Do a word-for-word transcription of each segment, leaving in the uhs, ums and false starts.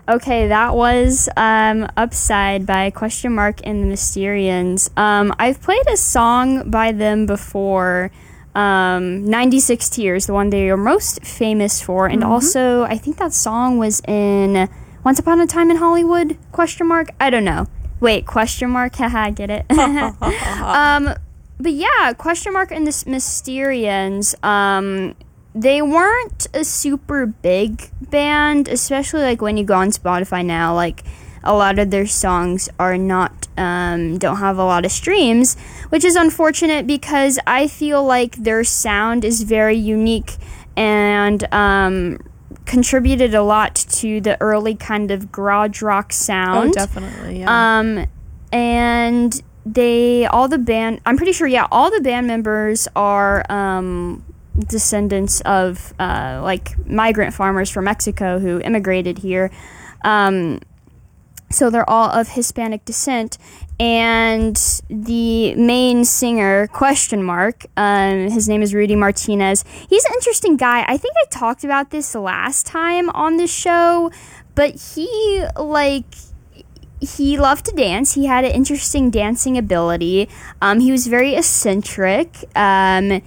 Okay, that was um, Upside by Question Mark and the Mysterians. Um, I've played a song by them before, um, ninety-six Tears, the one they are most famous for, and mm-hmm. also I think that song was in Once Upon a Time in Hollywood, question mark? I don't know. Wait, question mark? Haha, get it? um, but yeah, Question Mark and the Mysterians, um... they weren't a super big band, especially like when you go on Spotify now. Like a lot of their songs are not, um, don't have a lot of streams, which is unfortunate because I feel like their sound is very unique and um, contributed a lot to the early kind of garage rock sound. Oh, definitely, yeah. Um, and they, all the band, I'm pretty sure, yeah, all the band members are, um, descendants of uh, like migrant farmers from Mexico who immigrated here. Um, so they're all of Hispanic descent. And the main singer, question mark, um, his name is Rudy Martinez. He's an interesting guy. I think I talked about this last time on the show, but he like he loved to dance. He had an interesting dancing ability. Um, he was very eccentric. Um,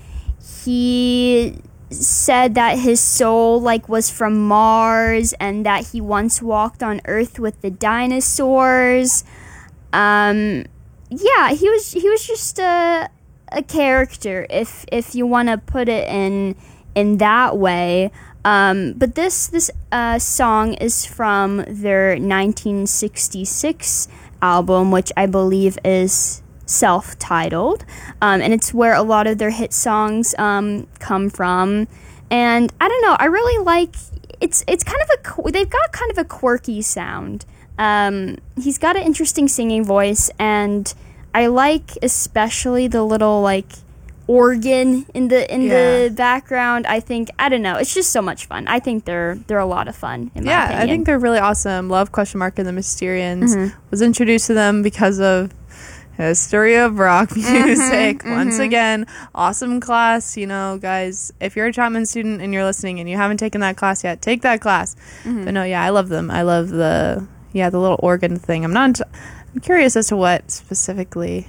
He said that his soul like was from Mars and that he once walked on Earth with the dinosaurs. Um, yeah, he was he was just a a character if if you want to put it in in that way. Um, but this this uh, song is from their nineteen sixty-six album, which I believe is self-titled, um, and it's where a lot of their hit songs um, come from. And I don't know, I really like it's it's kind of a they've got kind of a quirky sound. Um, he's got an interesting singing voice, and I like especially the little like organ in the in yeah. the background. I think I don't know, it's just so much fun. I think they're they're a lot of fun in my yeah opinion. I think they're really awesome. Love Question Mark and the Mysterians. Mm-hmm. Was introduced to them because of History of Rock Music. Mm-hmm, Once mm-hmm. again, awesome class. You know, guys, if you're a Chapman student and you're listening and you haven't taken that class yet, take that class. Mm-hmm. But no, yeah, I love them. I love the, yeah, the little organ thing. I'm not, I'm curious as to what specifically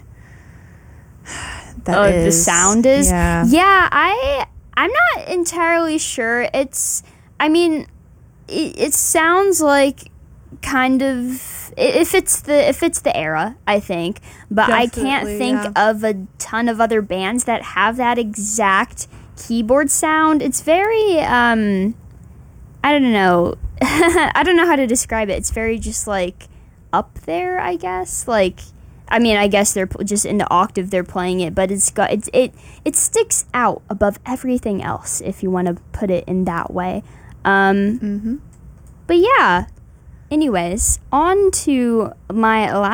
that oh, is. The sound is? Yeah. Yeah, I, I'm not entirely sure. It's, I mean, it, it sounds like kind of, if it's the if it's the era, I think, but Definitely, I can't think yeah. of a ton of other bands that have that exact keyboard sound. It's very um I don't know I don't know how to describe it. It's very just like up there, I guess. Like, I mean, I guess they're just in the octave they're playing it, but it's got it's it it sticks out above everything else, if you want to put it in that way. Um, mm-hmm. But yeah. Anyways, on to my last